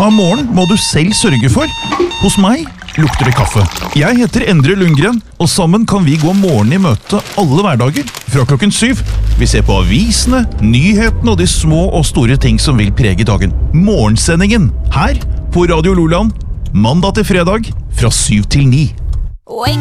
av morgen må du selv sørge for. Hos meg lukter det kaffe. Jeg heter Endre Lundgren, og sammen kan vi gå morgen i møte alle hverdager fra 7:00. Vi ser på avisene, nyhetene og de små og store ting som vil prege dagen. Morgensendingen her på Radio Loland, mandag til fredag fra 7 til 9.